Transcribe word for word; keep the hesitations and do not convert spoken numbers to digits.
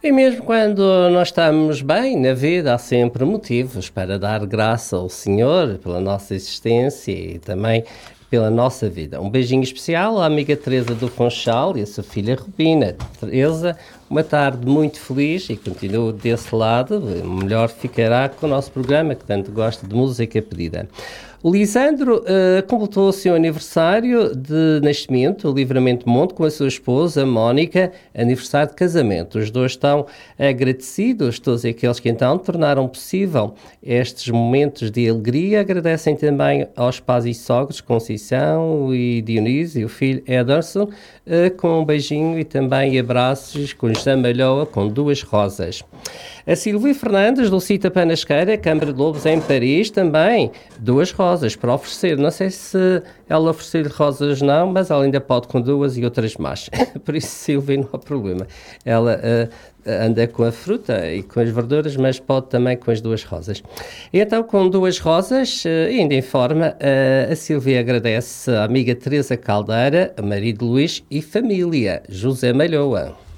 E mesmo quando nós estamos bem na vida, há sempre motivos para dar graça ao Senhor pela nossa existência e também pela nossa vida. Um beijinho especial à amiga Teresa do Funchal e a sua filha Rubina. Teresa, uma tarde muito feliz e continuo desse lado. Melhor ficará com o nosso programa, que tanto gosta de música pedida. O Lisandro uh, completou o seu aniversário de nascimento, o Livramento Monte, com a sua esposa, Mónica, aniversário de casamento. Os dois estão agradecidos, todos aqueles que então tornaram possível estes momentos de alegria. Agradecem também aos pais e sogros, Conceição e Dionísio, e o filho Ederson, uh, com um beijinho e também abraços com José Malhoa, com duas rosas. A Silvia Fernandes, do Cita Panasqueira, Câmara de Lobos, em Paris, também duas rosas para oferecer. Não sei se ela oferecer rosas não, mas ela ainda pode com duas e outras más. Por isso, Silvia, não há problema. Ela uh, anda com a fruta e com as verduras, mas pode também com as duas rosas. E então, com duas rosas, uh, ainda em forma, uh, a Silvia agradece a amiga Teresa Caldeira, a marido Luís e família, José Malhoa.